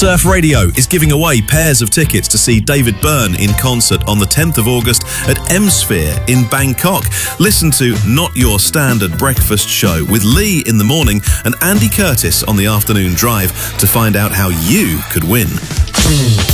Surf Radio is giving away pairs of tickets to see David Byrne in concert on the 10th of August at M-Sphere in Bangkok. Listen to Not Your Standard Breakfast Show with Lee in the morning and Andy Curtis on the afternoon drive to find out how you could win.